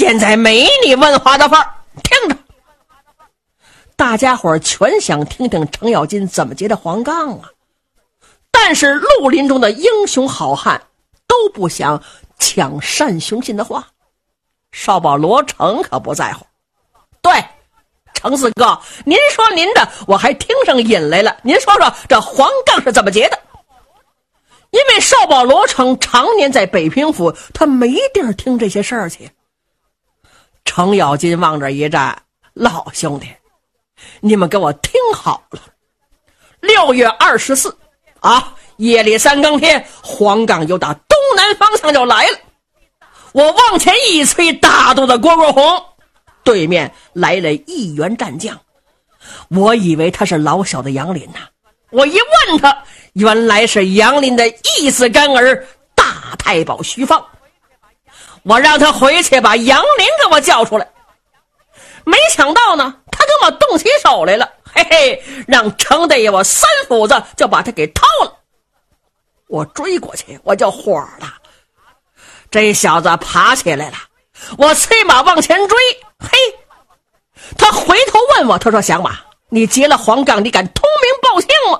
现在没你问话的份儿，听着。大家伙全想听听程咬金怎么结的黄杠啊，但是绿林中的英雄好汉都不想抢单雄信的话。少保罗成可不在乎，对，程四哥，您说您的，我还听上瘾来了，您说说这黄杠是怎么结的？因为少保罗成常年在北平府，他没地儿听这些事儿去。程咬金往这一站，老兄弟，你们给我听好了，6月24啊，夜里3更天，黄杠又打东南方向就来了。我往前一催，大肚子蝈蝈红，对面来了1员战将。我以为他是老小的杨林呐，我一问他，原来是杨林的义子干儿大太保徐放。我让他回去把杨林给我叫出来，没想到呢，他跟我动起手来了，嘿嘿，让程大爷我3斧子就把他给掏了。我追过去，我就火了，这小子爬起来了，我催马往前追，嘿，他回头问我，他说响马，你结了黄杠，你敢通名报姓吗？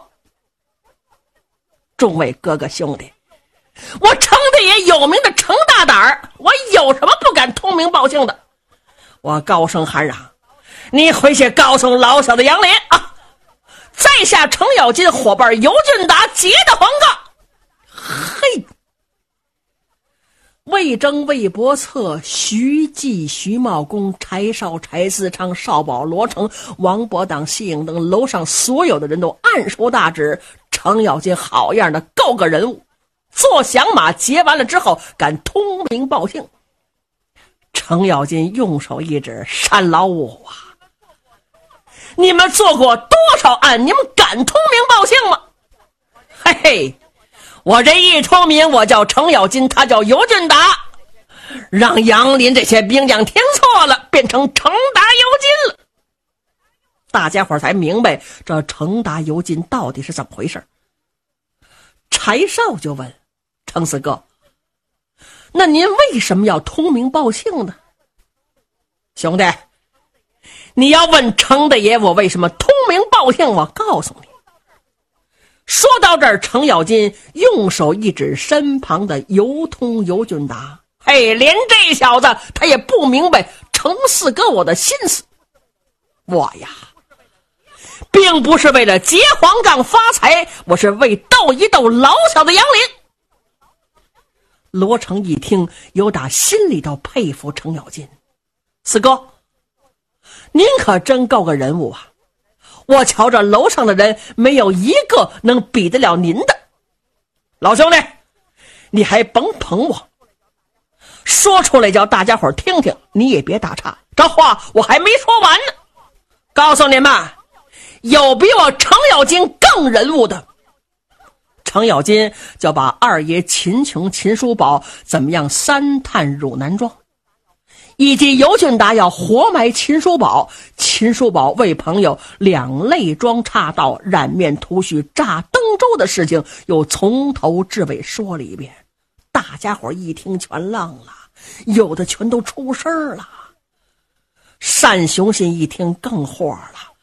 众位哥哥兄弟，我程大爷有名的程大胆儿，我有什么不敢通名报姓的？我高声喊嚷，你回去告诉老小的杨林啊，在下程咬金伙伴尤俊达结的黄杠。嘿，魏征、魏伯策、徐继、徐茂公、柴绍、柴思昌、少保罗成、王伯当、谢应登，楼上所有的人都按手大指，程咬金好样的，够个人物。坐响马结完了之后，敢通名报姓。程咬金用手一指，单老五啊，你们做过多少案，你们敢通名报姓吗？嘿嘿，我这一通名，我叫程咬金，他叫尤俊达，让杨林这些兵将听错了，变成程达尤金了。大家伙才明白这程达尤金到底是怎么回事。柴绍就问程四哥，那您为什么要通名报姓呢？兄弟，你要问程大爷我为什么通名报姓，我告诉你。说到这儿，程咬金用手一指身旁的尤通尤俊达，嘿，连这小子他也不明白程四哥我的心思。我呀，并不是为了结黄杠发财，我是为斗一斗老小的杨林。罗成一听，有打心里头佩服程咬金。四哥，您可真够个人物啊，我瞧着楼上的人没有一个能比得了您的。老兄弟，你还甭捧我，说出来叫大家伙听听，你也别打岔，这话我还没说完呢。告诉你们，有比我程咬金更人物的。程咬金就把二爷秦琼、秦叔宝怎么样3探汝南庄，以及尤俊达要活埋秦叔宝，秦叔宝为朋友2泪庄岔道染面涂须炸登州的事情，又从头至尾说了一遍。大家伙一听全愣了，有的全都出声了。单雄信一听更火了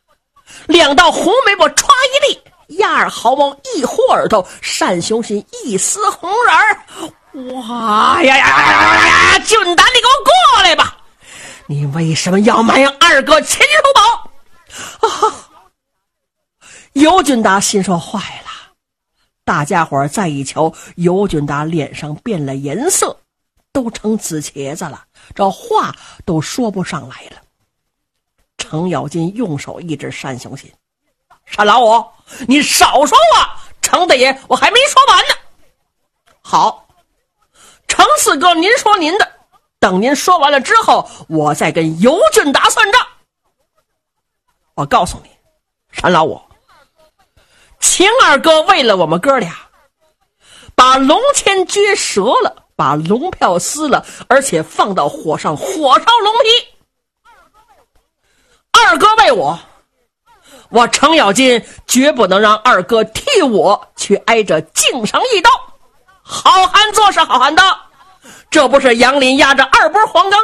，2道红眉毛歘一立，压耳毫毛一呼耳朵，单雄信一丝红人，哇呀呀呀呀！俊达，你给我过来吧！你为什么要埋二哥秦叔宝？啊！尤俊达心说坏了。大家伙再一瞧，尤俊达脸上变了颜色，都成紫茄子了，这话都说不上来了。程咬金用手一指单雄信，单老五，你少说话，程大爷我还没说完呢。好，程四哥您说您的，等您说完了之后，我再跟尤俊达算账。我告诉你，单老五，秦二哥为了我们哥俩，把龙签撅折了，把龙票撕了，而且放到火上火烧龙皮。二哥为我程咬金绝不能让二哥替我去挨着颈上一刀。好汉做事好汉当，这不是杨林压着2波黄冈